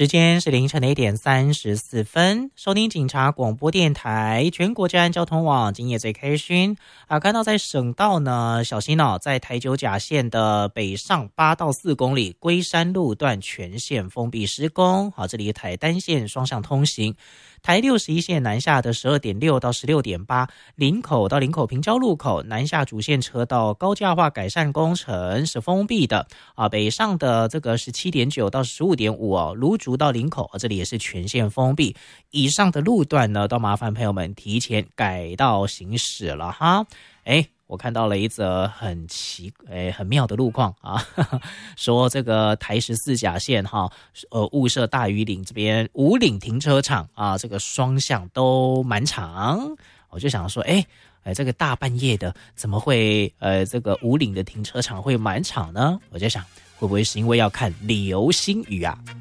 时间是凌晨的1:34，收听警察广播电台全国治安交通网，今夜最开心看到在省道呢，小心在台九甲线的北上8到4公里龟山路段全线封闭施工，这里台单线双向通行。台61线南下的12.6到16.8，林口到林口平交路口南下主线车道高架化改善工程是封闭的北上的这个17.9到15.5芦竹到林口这里也是全线封闭。以上的路段呢，都麻烦朋友们提前改道行驶了哈。我看到了一则很妙的路况说这个台14甲线雾社大屿岭这边五岭停车场这个双向都满场。我就想说这个大半夜的怎么会这个五岭的停车场会满场呢？我就想会不会是因为要看流星雨啊？